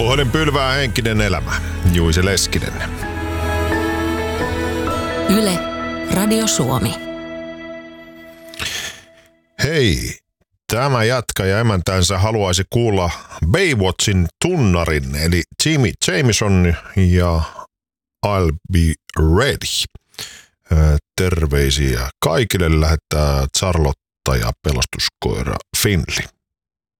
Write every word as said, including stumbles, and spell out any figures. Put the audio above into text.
Puhelin pylvää henkinen elämä. Juise Leskinen. Yle, Radio Suomi. Hei, tämä jatkaja emäntänsä haluaisi kuulla Baywatchin tunnarin, eli Jimmy Jameson ja I'll Be Ready. Terveisiä kaikille lähettää Charlotta ja pelastuskoira Finley.